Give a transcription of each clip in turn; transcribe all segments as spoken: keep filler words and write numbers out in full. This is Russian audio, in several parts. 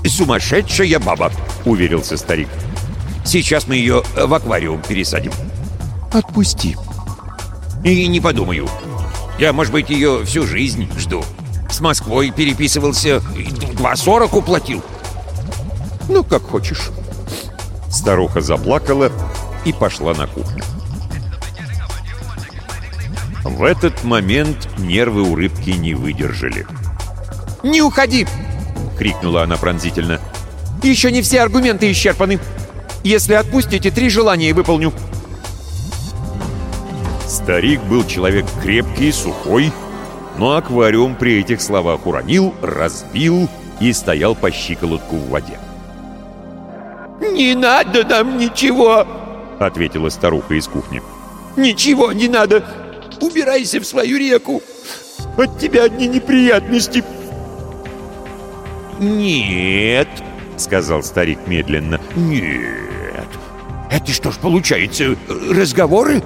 Сумасшедшая баба, уверился старик. Сейчас мы ее в аквариум пересадим. Отпусти. И не подумаю. Я, может быть, ее всю жизнь жду. С Москвой переписывался, два сорок уплатил. Ну, как хочешь. Старуха заплакала и пошла на кухню. В этот момент нервы у рыбки не выдержали. «Не уходи!» — крикнула она пронзительно. «Еще не все аргументы исчерпаны. Если отпустите, три желания выполню». Старик был человек крепкий, сухой, но аквариум при этих словах уронил, разбил и стоял по щиколотку в воде. «Не надо нам ничего!» — ответила старуха из кухни. «Ничего не надо! Убирайся в свою реку! От тебя одни неприятности!» «Нет!» — сказал старик медленно. «Нет! Это что ж получается, разговоры?»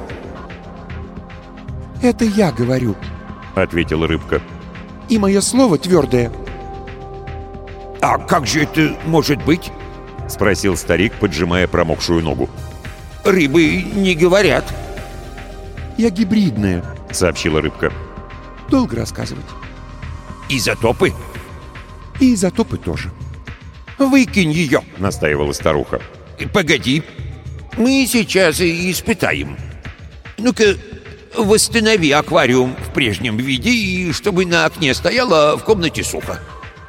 «Это я говорю», — ответила рыбка. «И мое слово твердое». «А как же это может быть?» — спросил старик, поджимая промокшую ногу. «Рыбы не говорят». «Я гибридная», — сообщила рыбка. «Долго рассказывать». «Изотопы?» «И изотопы тоже». «Выкинь ее», — настаивала старуха. «Погоди, мы сейчас и испытаем. Ну-ка, восстанови аквариум в прежнем виде, и чтобы на окне стояло, в комнате сухо».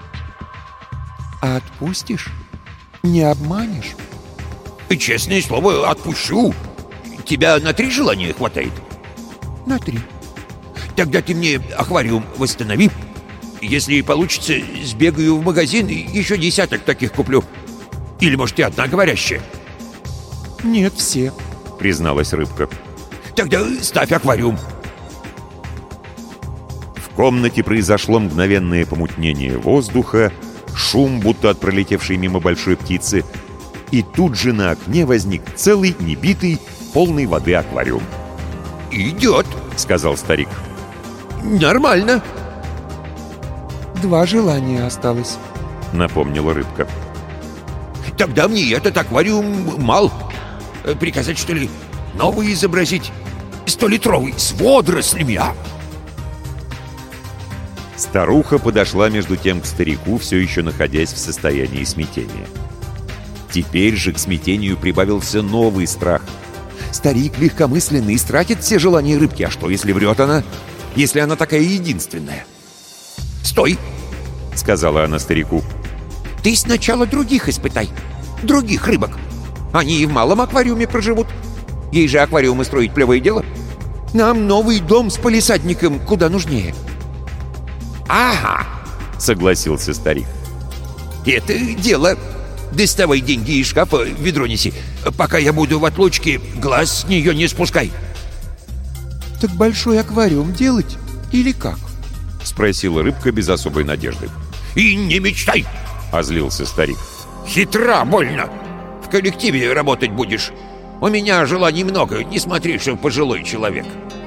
«А отпустишь? Не обманешь?» «Честное слово, отпущу. Тебя на три желания хватает?» «На три». «Тогда ты мне аквариум восстанови. Если получится, сбегаю в магазин и еще десяток таких куплю. Или, может, ты одна говорящая?» «Нет, все», — призналась рыбка. «Тогда ставь аквариум». В комнате произошло мгновенное помутнение воздуха, шум, будто от пролетевшей мимо большой птицы, и тут же на окне возник целый небитый, полный воды аквариум. «Идет», — сказал старик. «Нормально». «Два желания осталось», — напомнила рыбка. «Тогда мне этот аквариум мал. Приказать, что ли, новый изобразить? Столитровый, с водорослями, а?» Старуха подошла между тем к старику, все еще находясь в состоянии смятения. Теперь же к смятению прибавился новый страх. Старик легкомысленный, истратит все желания рыбки. А что, если врет она? Если она такая единственная? «Стой!» — сказала она старику. «Ты сначала других испытай. Других рыбок. Они и в малом аквариуме проживут. Ей же аквариумы строить плевое дело. Нам новый дом с палисадником куда нужнее». «Ага!» — согласился старик. «Это дело. Доставай деньги из шкафа, ведро неси. Пока я буду в отлучке, глаз с нее не спускай». «Так большой аквариум делать или как?» — спросила рыбка без особой надежды. «И не мечтай!» — озлился старик. «Хитра больно. В коллективе работать будешь. У меня желаний много, не смотри, что пожилой человек».